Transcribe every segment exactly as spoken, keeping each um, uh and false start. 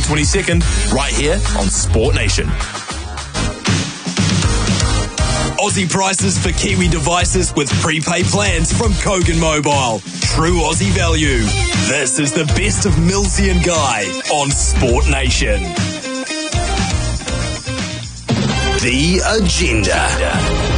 twenty-second, right here on Sport Nation. Aussie prices for Kiwi devices with prepaid plans from Kogan Mobile. True Aussie value. This is the best of Millsy and Guy on Sport Nation. The Agenda.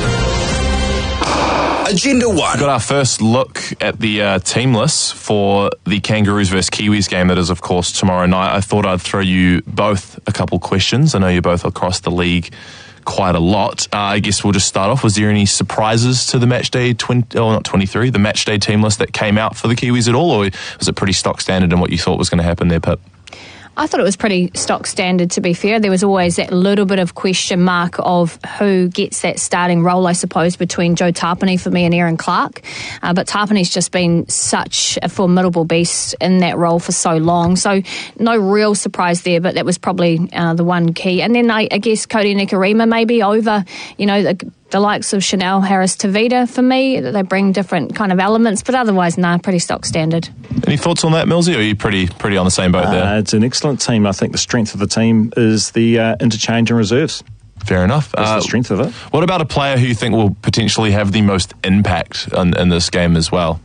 Agenda one. We've got our first look at the uh, team list for the Kangaroos versus Kiwis game that is, of course, tomorrow night. I thought I'd throw you both a couple questions. I know you're both across the league quite a lot. Uh, I guess we'll just start off. Was there any surprises to the matchday twenty? Oh, not twenty-three. The matchday team list that came out for the Kiwis at all, or was it pretty stock standard in what you thought was going to happen there, Pip? I thought it was pretty stock standard, to be fair. There was always that little bit of question mark of who gets that starting role, I suppose, between Joe Tapine for me and Aaron Clark. Uh, but Tapine's just been such a formidable beast in that role for so long. So no real surprise there, but that was probably uh, the one key. And then I, I guess Cody Nikarima maybe over, you know, the, the likes of Chanel Harris-Tavita for me. They bring different kind of elements, but otherwise, nah, pretty stock standard. Any thoughts on that, Millsy, or are you pretty pretty on the same boat there? Uh, it's an excellent team. I think the strength of the team is the uh, interchange and reserves. Fair enough. That's uh, the strength of it. What about a player who you think will potentially have the most impact in, in this game as well?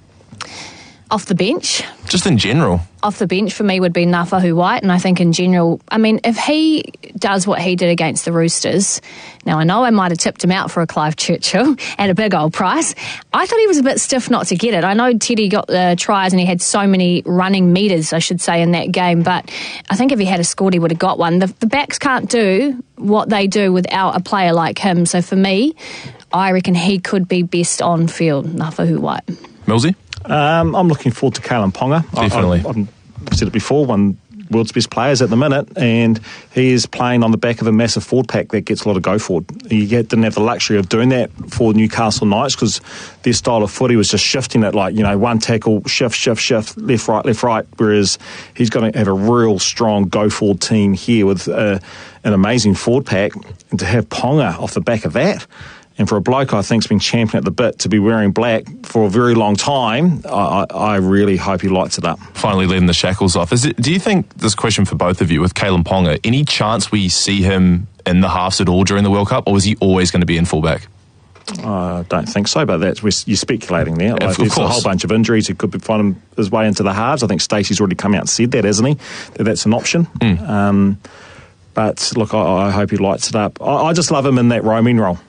Off the bench. Just in general. Off the bench for me would be Nafahu White, and I think in general, I mean, if he does what he did against the Roosters, now I know I might have tipped him out for a Clive Churchill at a big old price. I thought he was a bit stiff not to get it. I know Teddy got the tries and he had so many running metres, I should say, in that game, but I think if he had a scored, he would have got one. The, the backs can't do what they do without a player like him, so for me, I reckon he could be best on field, Nafahu White. Millsy? Um, I'm looking forward to Kalyn Ponga. Definitely. I, I, I've said it before, one world's best players at the minute, and he is playing on the back of a massive forward pack that gets a lot of go forward. He get, didn't have the luxury of doing that for Newcastle Knights because their style of footy was just shifting it like, you know, one tackle, shift, shift, shift, left, right, left, right, whereas he's going to have a real strong go forward team here with uh, an amazing forward pack, and to have Ponga off the back of that. And for a bloke I think's been champion at the bit to be wearing black for a very long time, I, I really hope he lights it up. Finally letting the shackles off. Is it, do you think, this question for both of you, with Kalyn Ponga, any chance we see him in the halves at all during the World Cup, or is he always going to be in fullback? I uh, don't think so, but that's you're speculating there. Like, of there's course. a whole bunch of injuries. He could be finding his way into the halves. I think Stacey's already come out and said that, hasn't he? That that's an option. Mm. Um, but look, I, I hope he lights it up. I, I just love him in that roaming role.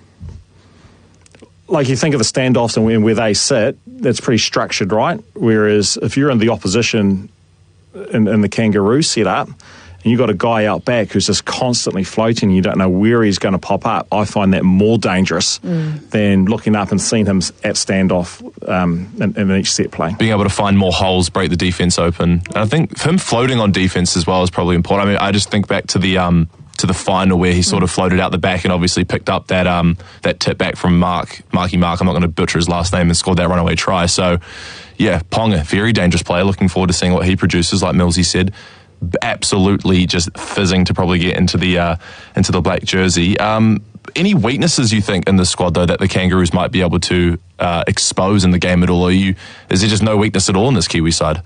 Like, you think of the standoffs and where, where they sit, that's pretty structured, right? Whereas if you're in the opposition in, in the Kangaroo setup, and you've got a guy out back who's just constantly floating, you don't know where he's going to pop up, I find that more dangerous mm. than looking up and seeing him at standoff um, in, in each set play. Being able to find more holes, break the defence open. And I think him floating on defence as well is probably important. I mean, I just think back to the... Um, to the final where he sort of floated out the back and obviously picked up that um that tip back from Mark, Marky Mark, I'm not going to butcher his last name, and scored that runaway try. So, yeah, Ponga, very dangerous player. Looking forward to seeing what he produces, like Millsy said. Absolutely just fizzing to probably get into the uh, into the black jersey. Um, any weaknesses you think in the squad, though, that the Kangaroos might be able to uh, expose in the game at all? Are you, is there just no weakness at all in this Kiwi side?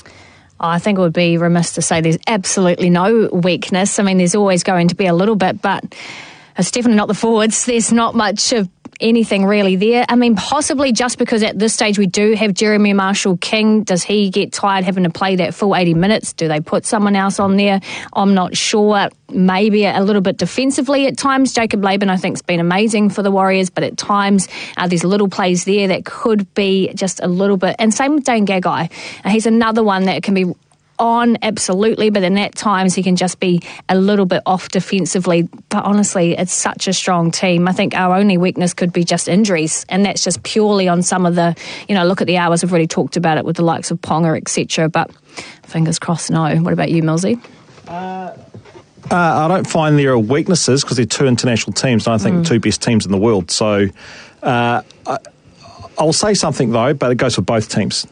I think it would be remiss to say there's absolutely no weakness. I mean, there's always going to be a little bit, but it's definitely not the forwards. There's not much of anything really there. I mean, possibly just because at this stage we do have Jeremy Marshall-King. Does he get tired having to play that full eighty minutes? Do they put someone else on there? I'm not sure. Maybe a little bit defensively at times. Jacob Laban, I think, has been amazing for the Warriors, but at times uh, there's little plays there that could be just a little bit. And same with Dane Gagai. Uh, he's another one that can be on, absolutely, but then at times he can just be a little bit off defensively. But honestly, it's such a strong team. I think our only weakness could be just injuries, and that's just purely on some of the, you know, look at the hours. We've already talked about it with the likes of Ponga, et cetera. But fingers crossed, no. What about you, Millsy? Uh, uh, I don't find there are weaknesses because they're two international teams, and I think mm. the two best teams in the world. So uh, I, I'll say something, though, but it goes for both teams.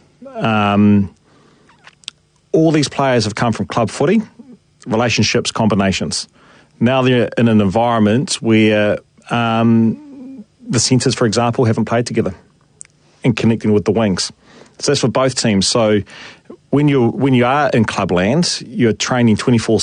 Um All these players have come from club footy, relationships, combinations. Now they're in an environment where um, the centres, for example, haven't played together and connecting with the wings. So that's for both teams. So when you when you are in clubland, you're training twenty-four